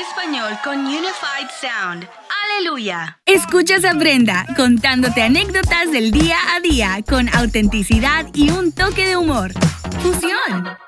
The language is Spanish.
español con Unified Sound. ¡Aleluya! Escuchas a Brenda contándote anécdotas del día a día con autenticidad y un toque de humor. ¡Fusión!